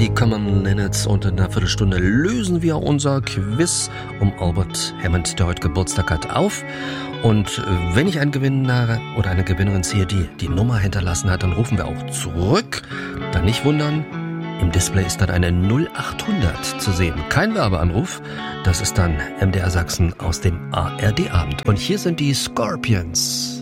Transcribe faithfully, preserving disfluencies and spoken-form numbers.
die Common Minutes und in einer Viertelstunde lösen wir unser Quiz um Albert Hammond, der heute Geburtstag hat, auf. Und wenn ich einen Gewinner oder eine Gewinnerin sehe, die die Nummer hinterlassen hat, dann rufen wir auch zurück. Dann nicht wundern, im Display ist dann eine null acht hundert zu sehen. Kein Werbeanruf, das ist dann M D R Sachsen aus dem A R D-Abend. Und hier sind die Scorpions.